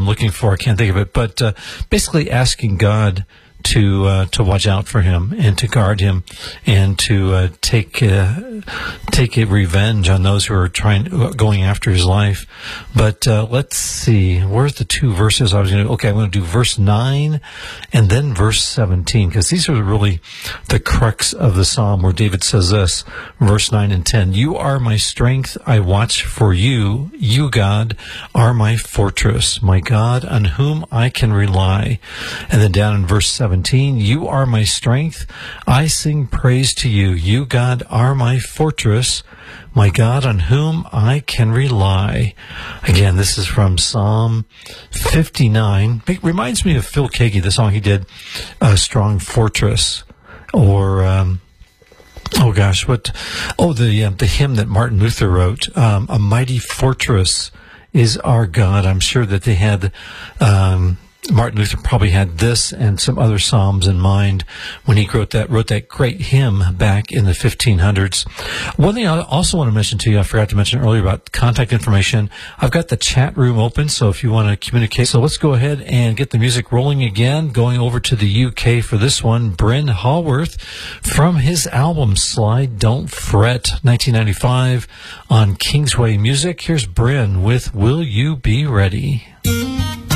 I'm looking for. I can't think of it, but basically asking God to watch out for him and to guard him and to take a revenge on those who are going after his life. But let's see, where's the two verses I was going to? Okay, I'm going to do verse 9 and then verse 17, because these are really the crux of the psalm, where David says this, verse 9 and 10: "You are my strength, I watch for you. You, God, are my fortress, my God, on whom I can rely." And then down in verse 17, "You are my strength, I sing praise to you. You, God, are my fortress, my God, on whom I can rely." Again, this is from Psalm 59. It reminds me of Phil Keaggy, the song he did, "Strong Fortress," or the hymn that Martin Luther wrote, "A Mighty Fortress is Our God." I'm sure that they had Martin Luther probably had this and some other psalms in mind when he wrote that great hymn back in the 1500s. One thing I also want to mention to you, I forgot to mention earlier about contact information. I've got the chat room open, so if you want to communicate. So let's go ahead and get the music rolling again. Going over to the UK for this one, Bryn Hallworth from his album Slide Don't Fret, 1995 on Kingsway Music. Here's Bryn with "Will You Be Ready?"